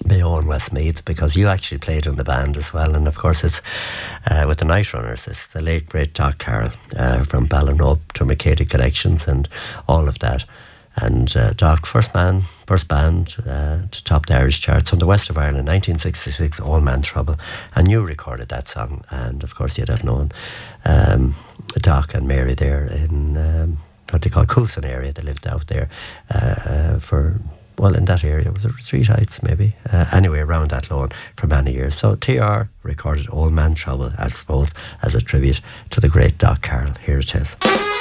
by Owen Westmeath, because you actually played in the band as well. And of course it's with the Night Runners, it's the late great Doc Carroll from Ballinrobe to McCady Connections and all of that. And Doc, first band to top the Irish charts on the West of Ireland, 1966, All Man Trouble. And you recorded that song, and of course you'd have known Doc and Mary there in what they call Coulson area. They lived out there in that area. Was it Retreat Heights maybe? Anyway, around that lawn for many years. So TR recorded Old Man Trouble, I suppose, as a tribute to the great Doc Carroll. Here it is.